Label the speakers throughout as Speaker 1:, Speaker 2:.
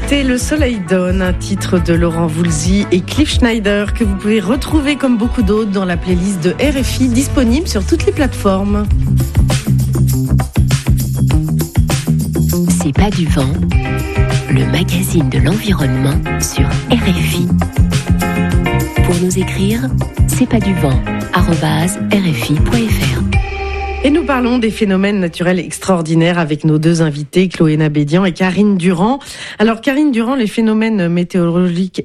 Speaker 1: L'été, le soleil donne, un titre de Laurent Voulzy et Cliff Schneider que vous pouvez retrouver comme beaucoup d'autres dans la playlist de RFI disponible sur toutes les plateformes.
Speaker 2: C'est pas du vent, le magazine de l'environnement sur RFI. Pour nous écrire, c'est pas du vent @rfi.fr.
Speaker 1: Et nous parlons des phénomènes naturels extraordinaires avec nos deux invités, Chloé Nabédian et Karine Durand. Alors Karine Durand, les phénomènes météorologiques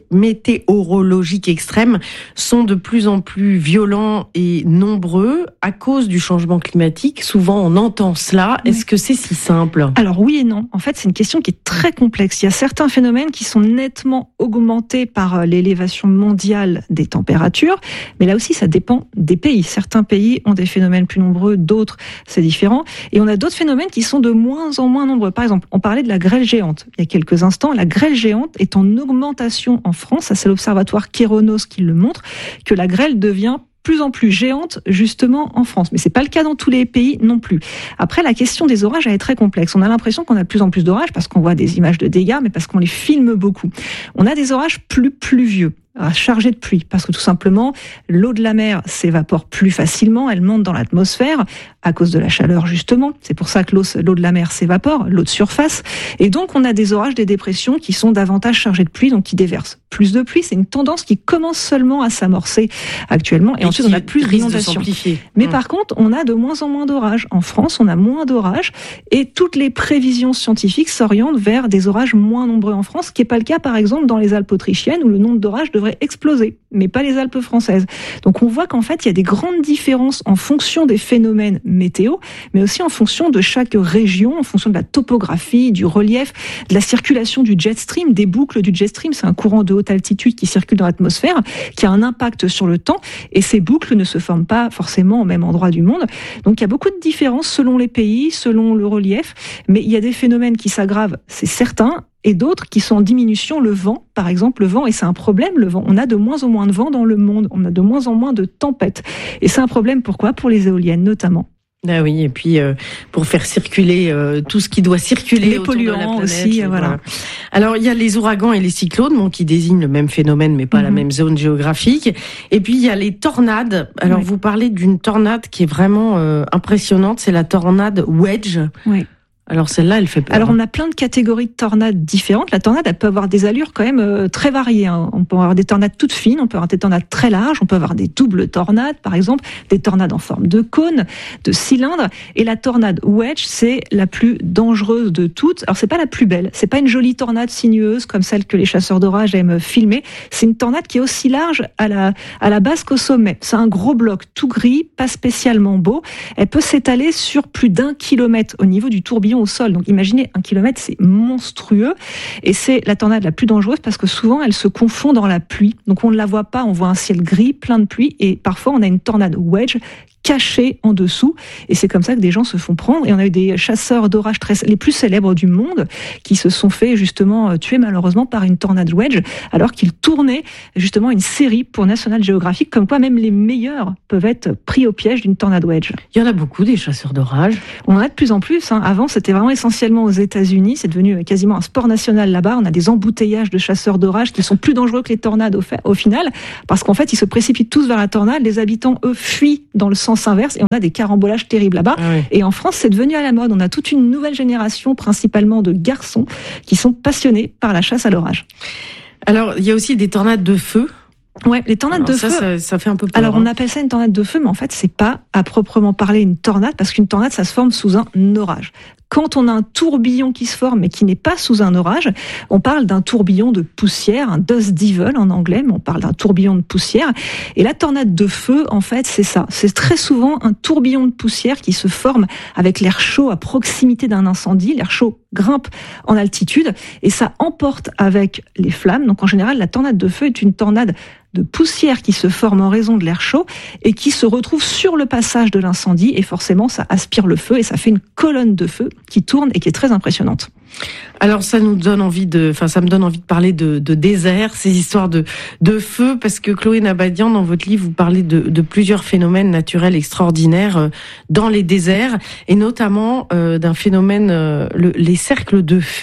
Speaker 1: extrêmes sont de plus en plus violents et nombreux à cause du changement climatique. Souvent on entend cela. Est-ce que c'est si simple ?
Speaker 3: Alors oui et non. En fait, c'est une question qui est très complexe. Il y a certains phénomènes qui sont nettement augmentés par l'élévation mondiale des températures. Mais là aussi, ça dépend des pays. Certains pays ont des phénomènes plus nombreux, d'autres c'est différent. Et on a d'autres phénomènes qui sont de moins en moins nombreux. Par exemple, on parlait de la grêle géante il y a quelques instants. La grêle géante est en augmentation en France. Ça, c'est l'observatoire Kéronos qui le montre, que la grêle devient plus en plus géante justement en France. Mais c'est pas le cas dans tous les pays non plus. Après, la question des orages, elle est très complexe. On a l'impression qu'on a de plus en plus d'orages parce qu'on voit des images de dégâts, mais parce qu'on les filme beaucoup. On a des orages plus pluvieux, chargés de pluie, parce que tout simplement, l'eau de la mer s'évapore plus facilement, elle monte dans l'atmosphère à cause de la chaleur justement. C'est pour ça que l'eau de la mer s'évapore, l'eau de surface. Et donc, on a des orages, des dépressions qui sont davantage chargés de pluie, donc qui déversent plus de pluie. C'est une tendance qui commence seulement à s'amorcer actuellement. Et ensuite, on a plus d'inondations. Mais par contre, on a de moins en moins d'orages. En France, on a moins d'orages et toutes les prévisions scientifiques s'orientent vers des orages moins nombreux en France, ce qui n'est pas le cas, par exemple, dans les Alpes autrichiennes où le nombre d'orages devrait exploser, mais pas les Alpes françaises. Donc, on voit qu'en fait, il y a des grandes différences en fonction des phénomènes météo, mais aussi en fonction de chaque région, en fonction de la topographie, du relief, de la circulation du jet stream, des boucles du jet stream. C'est un courant de haute altitude qui circule dans l'atmosphère, qui a un impact sur le temps, et ces boucles ne se forment pas forcément au même endroit du monde. Donc il y a beaucoup de différences selon les pays, selon le relief, mais il y a des phénomènes qui s'aggravent, c'est certain, et d'autres qui sont en diminution. Le vent, par exemple, le vent, et c'est un problème, le vent. On a de moins en moins de vent dans le monde, on a de moins en moins de tempêtes. Et c'est un problème, pourquoi ? Pour les éoliennes notamment.
Speaker 1: Ah oui, et puis pour faire circuler tout ce qui doit circuler
Speaker 3: les
Speaker 1: autour
Speaker 3: polluants
Speaker 1: de la planète,
Speaker 3: aussi, voilà.
Speaker 1: Alors il y a les ouragans et les cyclones, qui désignent le même phénomène mais pas la même zone géographique. Et puis il y a les tornades. Alors vous parlez d'une tornade qui est vraiment impressionnante, c'est la tornade Wedge. Oui. Alors celle-là, elle fait peur.
Speaker 3: Alors on a plein de catégories de tornades différentes. La tornade, elle peut avoir des allures quand même très variées. On peut avoir des tornades toutes fines, on peut avoir des tornades très larges, on peut avoir des doubles tornades, par exemple, des tornades en forme de cône, de cylindre. Et la tornade Wedge, c'est la plus dangereuse de toutes. Alors c'est pas la plus belle, c'est pas une jolie tornade sinueuse comme celle que les chasseurs d'orage aiment filmer. C'est une tornade qui est aussi large à la base qu'au sommet. C'est un gros bloc tout gris, pas spécialement beau. Elle peut s'étaler sur plus d'1 kilomètre au niveau du tourbillon au sol. Donc imaginez, 1 kilomètre, c'est monstrueux. Et c'est la tornade la plus dangereuse parce que souvent, elle se confond dans la pluie. Donc on ne la voit pas, on voit un ciel gris, plein de pluie. Et parfois, on a une tornade Wedge cachée en dessous. Et c'est comme ça que des gens se font prendre. Et on a eu des chasseurs d'orage les plus célèbres du monde qui se sont fait justement tuer malheureusement par une tornade Wedge alors qu'ils tournaient justement une série pour National Geographic comme quoi même les meilleurs peuvent être pris au piège d'une tornade Wedge.
Speaker 1: Il y en a beaucoup des chasseurs d'orage.
Speaker 3: On en a de plus en plus. Avant, c'était vraiment essentiellement aux États-Unis. C'est devenu quasiment un sport national là-bas. On a des embouteillages de chasseurs d'orage qui sont plus dangereux que les tornades au final parce qu'en fait, ils se précipitent tous vers la tornade. Les habitants, eux, fuient dans le sens inverse et on a des carambolages terribles là-bas. Ah oui. Et en France, c'est devenu à la mode. On a toute une nouvelle génération, principalement de garçons, qui sont passionnés par la chasse à l'orage.
Speaker 1: Alors, il y a aussi des tornades de feu.
Speaker 3: Ouais, les tornades de feu.
Speaker 1: Ça fait un peu peur.
Speaker 3: Alors, on appelle ça une tornade de feu, mais en fait, c'est pas à proprement parler une tornade, parce qu'une tornade, ça se forme sous un orage. Quand on a un tourbillon qui se forme, mais qui n'est pas sous un orage, on parle d'un tourbillon de poussière, un dust devil en anglais, mais on parle d'un tourbillon de poussière. Et la tornade de feu, en fait, c'est ça. C'est très souvent un tourbillon de poussière qui se forme avec l'air chaud à proximité d'un incendie. L'air chaud grimpe en altitude et ça emporte avec les flammes. Donc, en général, la tornade de feu est une tornade de poussière qui se forme en raison de l'air chaud et qui se retrouve sur le passage de l'incendie et forcément ça aspire le feu et ça fait une colonne de feu qui tourne et qui est très impressionnante.
Speaker 1: Alors ça me donne envie de parler de désert, ces histoires de feu, parce que Chloé Nabédian, dans votre livre, vous parlez de plusieurs phénomènes naturels extraordinaires dans les déserts et notamment d'un phénomène, les cercles de fées.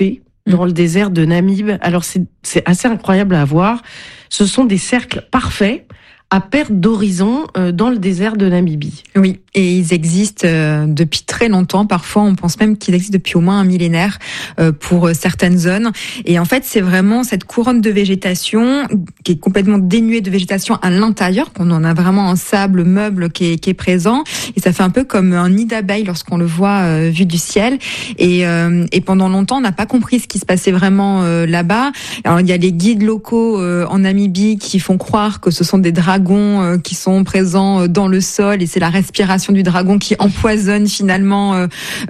Speaker 1: dans le désert de Namib. Alors c'est assez incroyable à voir. Ce sont des cercles parfaits à perte d'horizon dans le désert de Namibie.
Speaker 4: Oui, et ils existent depuis très longtemps. Parfois, on pense même qu'ils existent depuis au moins un millénaire pour certaines zones. Et en fait, c'est vraiment cette couronne de végétation qui est complètement dénuée de végétation à l'intérieur, qu'on en a vraiment un sable meuble qui est présent. Et ça fait un peu comme un nid d'abeilles lorsqu'on le voit vu du ciel. Et pendant longtemps, on n'a pas compris ce qui se passait vraiment là-bas. Alors, il y a les guides locaux en Namibie qui font croire que ce sont des dragons qui sont présents dans le sol, et c'est la respiration du dragon qui empoisonne finalement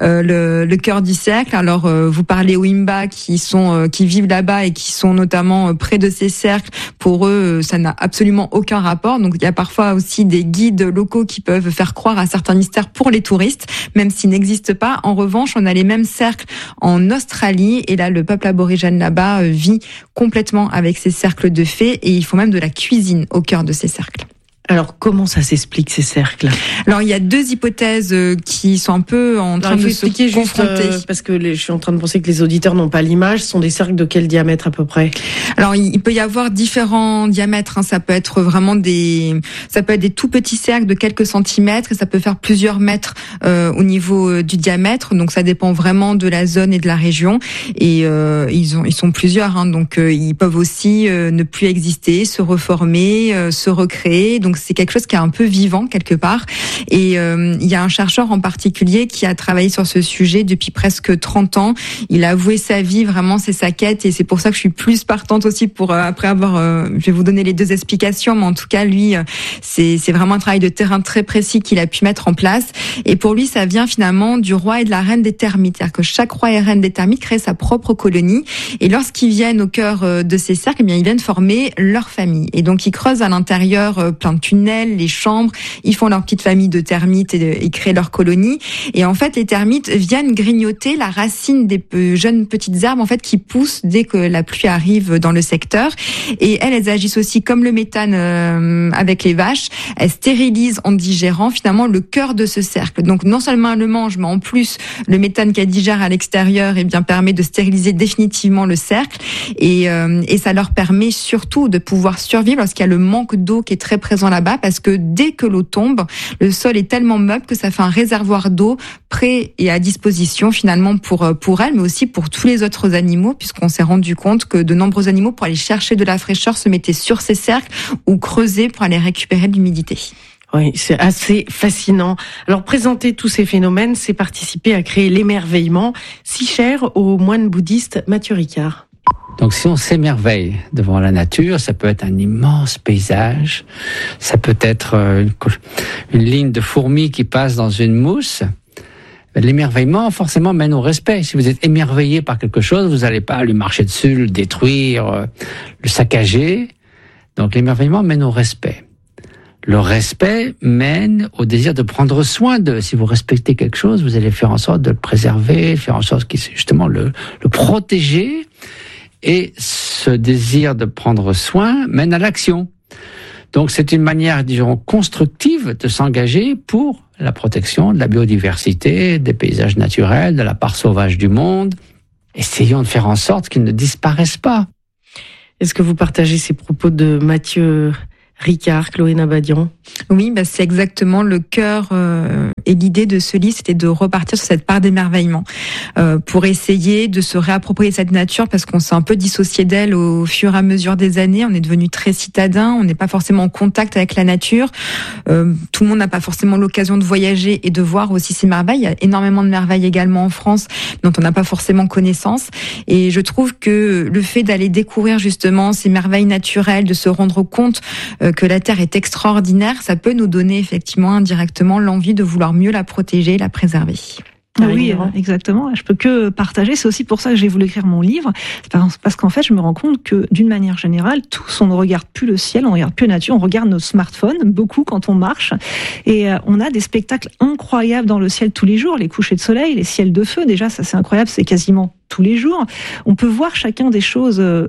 Speaker 4: le cœur du cercle. Alors vous parlez aux Himba qui vivent là-bas et qui sont notamment près de ces cercles. Pour eux, ça n'a absolument aucun rapport. Donc il y a parfois aussi des guides locaux qui peuvent faire croire à certains mystères pour les touristes, même s'ils n'existent pas. En revanche, on a les mêmes cercles en Australie, et là le peuple aborigène là-bas vit complètement avec ces cercles de fées, et ils font même de la cuisine au cœur de ces cercles.
Speaker 1: Alors, comment ça s'explique, ces cercles ?
Speaker 4: Alors, il y a deux hypothèses qui sont un peu en train de se confronter.
Speaker 1: Parce que je suis en train de penser que les auditeurs n'ont pas l'image. Ce sont des cercles de quel diamètre à peu près ?
Speaker 4: Alors, il peut y avoir différents diamètres. Ça peut être vraiment des tout petits cercles de quelques centimètres, et ça peut faire plusieurs mètres au niveau du diamètre. Donc, ça dépend vraiment de la zone et de la région. Et ils sont plusieurs. Donc, ils peuvent aussi ne plus exister, se reformer, se recréer. Donc, c'est quelque chose qui est un peu vivant quelque part. Et il y a un chercheur en particulier qui a travaillé sur ce sujet depuis presque 30 ans. Il a avoué sa vie, vraiment, c'est sa quête, et c'est pour ça que je suis plus partante aussi pour après avoir. Je vais vous donner les deux explications, mais en tout cas, lui, c'est vraiment un travail de terrain très précis qu'il a pu mettre en place. Et pour lui, ça vient finalement du roi et de la reine des termites, c'est-à-dire que chaque roi et reine des termites crée sa propre colonie. Et lorsqu'ils viennent au cœur de ces cercles, eh bien, ils viennent former leur famille. Et donc, ils creusent à l'intérieur plein de tunnels, les chambres, ils font leur petite famille de termites et créent leur colonie. Et en fait, les termites viennent grignoter la racine des jeunes petites herbes en fait qui poussent dès que la pluie arrive dans le secteur. Et elles agissent aussi comme le méthane avec les vaches. Elles stérilisent en digérant finalement le cœur de ce cercle. Donc non seulement elles le mangent, mais en plus le méthane qu'elles digèrent à l'extérieur permet de stériliser définitivement le cercle. Et ça leur permet surtout de pouvoir survivre lorsqu'il y a le manque d'eau qui est très présent là-bas, parce que dès que l'eau tombe, le sol est tellement meuble que ça fait un réservoir d'eau prêt et à disposition finalement pour elle, mais aussi pour tous les autres animaux, puisqu'on s'est rendu compte que de nombreux animaux, pour aller chercher de la fraîcheur, se mettaient sur ces cercles ou creusaient pour aller récupérer de l'humidité.
Speaker 1: Oui, c'est assez fascinant. Alors, présenter tous ces phénomènes, c'est participer à créer l'émerveillement si cher au moine bouddhiste Mathieu Ricard.
Speaker 5: Donc si on s'émerveille devant la nature, ça peut être un immense paysage, ça peut être une ligne de fourmis qui passe dans une mousse. L'émerveillement forcément mène au respect. Si vous êtes émerveillé par quelque chose, vous n'allez pas lui marcher dessus, le détruire, le saccager. Donc l'émerveillement mène au respect. Le respect mène au désir de prendre soin de. Si vous respectez quelque chose, vous allez faire en sorte de le préserver, faire en sorte qu'il justement le protéger. Et ce désir de prendre soin mène à l'action. Donc c'est une manière, disons, constructive de s'engager pour la protection de la biodiversité, des paysages naturels, de la part sauvage du monde. Essayons de faire en sorte qu'ils ne disparaissent pas.
Speaker 1: Est-ce que vous partagez ces propos de Mathieu Ricard, Chloé Nabadian?
Speaker 4: Oui, c'est exactement le cœur et l'idée de ce livre, c'était de repartir sur cette part d'émerveillement pour essayer de se réapproprier cette nature, parce qu'on s'est un peu dissocié d'elle au fur et à mesure des années. On est devenu très citadin, on n'est pas forcément en contact avec la nature. Tout le monde n'a pas forcément l'occasion de voyager et de voir aussi ces merveilles. Il y a énormément de merveilles également en France dont on n'a pas forcément connaissance. Et je trouve que le fait d'aller découvrir justement ces merveilles naturelles, de se rendre compte que la Terre est extraordinaire, ça peut nous donner effectivement indirectement l'envie de vouloir mieux la protéger, la préserver.
Speaker 3: Oui, exactement. Je peux que partager. C'est aussi pour ça que j'ai voulu écrire mon livre. Parce qu'en fait, je me rends compte que d'une manière générale, tous, on ne regarde plus le ciel, on ne regarde plus la nature, on regarde nos smartphones, beaucoup quand on marche. Et on a des spectacles incroyables dans le ciel tous les jours. Les couchers de soleil, les ciels de feu, déjà, ça c'est incroyable, c'est quasiment tous les jours. On peut voir chacun des choses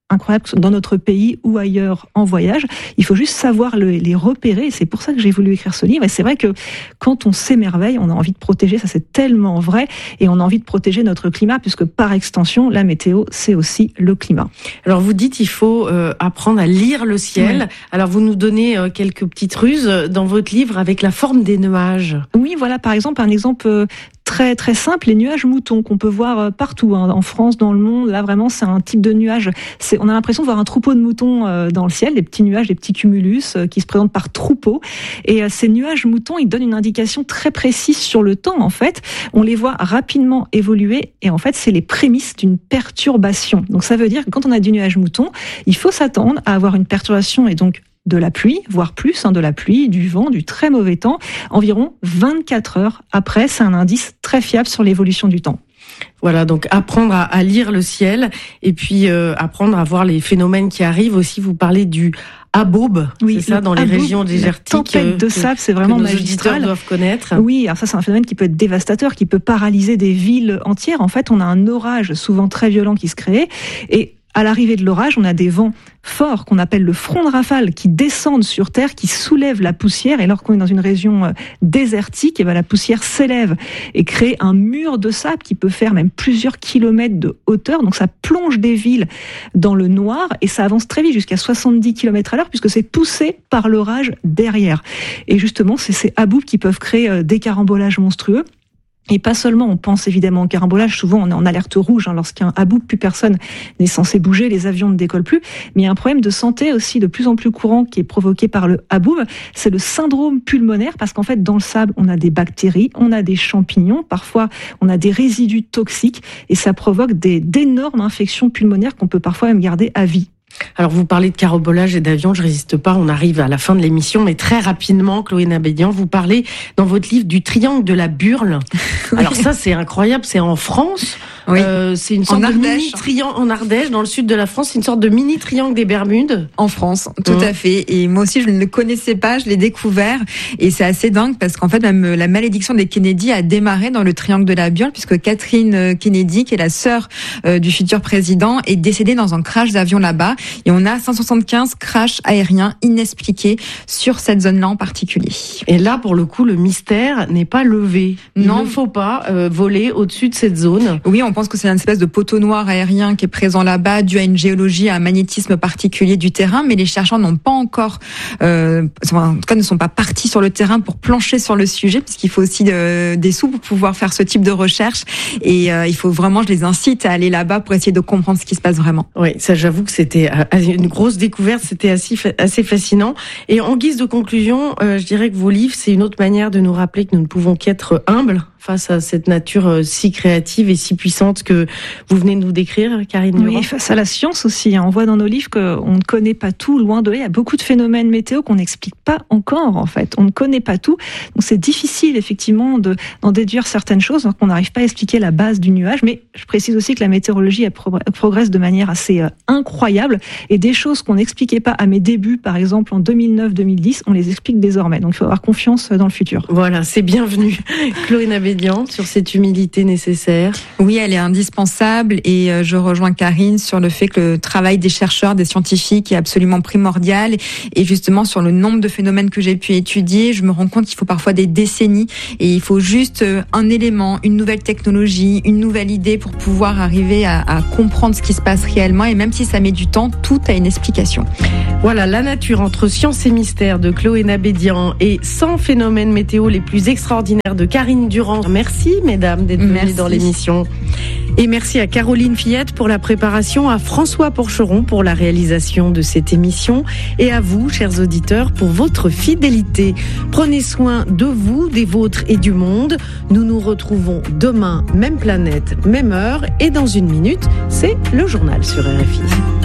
Speaker 3: incroyables dans notre pays ou ailleurs en voyage. Il faut juste savoir les repérer. Et c'est pour ça que j'ai voulu écrire ce livre. Et c'est vrai que quand on s'émerveille, on a envie de protéger. Ça, c'est tellement vrai. Et on a envie de protéger notre climat, puisque par extension, la météo, c'est aussi le climat.
Speaker 1: Alors vous dites il faut apprendre à lire le ciel. Oui. Alors vous nous donnez quelques petites ruses dans votre livre avec la forme des nuages.
Speaker 3: Oui, voilà par exemple un exemple très très simple, les nuages moutons qu'on peut voir partout en France, dans le monde. Là vraiment c'est un type de nuage. On a l'impression de voir un troupeau de moutons dans le ciel, des petits nuages, des petits cumulus qui se présentent par troupeaux. Et ces nuages moutons, ils donnent une indication très précise sur le temps en fait. On les voit rapidement évoluer et en fait c'est les prémices d'une perturbation. Donc ça veut dire que quand on a des nuages moutons, il faut s'attendre à avoir une perturbation et donc de la pluie, voire plus, de la pluie, du vent, du très mauvais temps, environ 24 heures après. C'est un indice très fiable sur l'évolution du temps.
Speaker 1: Voilà, donc apprendre à lire le ciel et puis apprendre à voir les phénomènes qui arrivent aussi. Vous parlez du haboub, oui, c'est ça, dans les régions désertiques.
Speaker 3: Tempête de sable, c'est vraiment magistral.
Speaker 1: Que nos auditeurs doivent connaître.
Speaker 3: Oui, alors ça c'est un phénomène qui peut être dévastateur, qui peut paralyser des villes entières. En fait, on a un orage souvent très violent qui se crée et à l'arrivée de l'orage, on a des vents forts qu'on appelle le front de rafale qui descendent sur Terre, qui soulèvent la poussière. Et lorsqu'on est dans une région désertique, et ben la poussière s'élève et crée un mur de sable qui peut faire même plusieurs kilomètres de hauteur. Donc ça plonge des villes dans le noir et ça avance très vite jusqu'à 70 km/h puisque c'est poussé par l'orage derrière. Et justement, c'est ces haboubs qui peuvent créer des carambolages monstrueux. Et pas seulement, on pense évidemment au carambolage, souvent on est en alerte rouge, lorsqu'il y a un haboub, plus personne n'est censé bouger, les avions ne décollent plus, mais il y a un problème de santé aussi de plus en plus courant qui est provoqué par le haboub, c'est le syndrome pulmonaire, parce qu'en fait dans le sable on a des bactéries, on a des champignons, parfois on a des résidus toxiques, et ça provoque d'énormes infections pulmonaires qu'on peut parfois même garder à vie.
Speaker 1: Alors vous parlez de carambolage et d'avion, je résiste pas, on arrive à la fin de l'émission, mais très rapidement, Chloé Nabédian, vous parlez dans votre livre du triangle de la Burle. Oui. Alors ça c'est incroyable, c'est en France, oui. C'est une sorte de mini triangle en Ardèche, dans le sud de la France, c'est une sorte de mini triangle des Bermudes.
Speaker 4: En France, tout à fait. Et moi aussi je ne le connaissais pas, je l'ai découvert et c'est assez dingue parce qu'en fait même la malédiction des Kennedy a démarré dans le triangle de la Burle puisque Catherine Kennedy, qui est la sœur du futur président, est décédée dans un crash d'avion là-bas. Et on a 175 crashs aériens inexpliqués sur cette zone-là en particulier.
Speaker 1: Et là, pour le coup, le mystère n'est pas levé. Il ne faut pas voler au-dessus de cette zone.
Speaker 4: Oui, on pense que c'est une espèce de poteau noir aérien qui est présent là-bas, dû à une géologie, à un magnétisme particulier du terrain, mais les chercheurs n'ont pas encore, en tout cas ne sont pas partis sur le terrain pour plancher sur le sujet, puisqu'il faut aussi des sous pour pouvoir faire ce type de recherche. Et il faut vraiment, je les incite à aller là-bas pour essayer de comprendre ce qui se passe vraiment.
Speaker 1: Oui, ça j'avoue que c'était une grosse découverte, c'était assez fascinant. Et en guise de conclusion, je dirais que vos livres, c'est une autre manière de nous rappeler que nous ne pouvons qu'être humbles face à cette nature si créative et si puissante que vous venez de nous décrire, Karine Durand.
Speaker 3: Oui, face à la science aussi. On voit dans nos livres qu'on ne connaît pas tout, loin de là. Il y a beaucoup de phénomènes météo qu'on n'explique pas encore, en fait. On ne connaît pas tout. Donc c'est difficile, effectivement, d'en déduire certaines choses, donc on n'arrive pas à expliquer la base du nuage. Mais je précise aussi que la météorologie elle progresse de manière assez incroyable. Et des choses qu'on n'expliquait pas à mes débuts, par exemple en 2009-2010, on les explique désormais. Donc il faut avoir confiance dans le futur.
Speaker 1: Voilà, c'est bienvenu. Chloé Nabédian, sur cette humilité nécessaire.
Speaker 4: Oui, elle est indispensable et je rejoins Karine sur le fait que le travail des chercheurs, des scientifiques est absolument primordial. Et justement, sur le nombre de phénomènes que j'ai pu étudier, je me rends compte qu'il faut parfois des décennies et il faut juste un élément, une nouvelle technologie, une nouvelle idée pour pouvoir arriver à comprendre ce qui se passe réellement. Et même si ça met du temps, tout a une explication.
Speaker 1: Voilà, La nature entre science et mystère de Chloé Nabédian et 100 phénomènes météo les plus extraordinaires de Karine Durand. Merci mesdames d'être venues dans l'émission. Et merci à Caroline Fillette pour la préparation, à François Porcheron pour la réalisation de cette émission et à vous, chers auditeurs, pour votre fidélité. Prenez soin de vous, des vôtres et du monde. Nous nous retrouvons demain, même planète, même heure et dans une minute, c'est le journal sur RFI.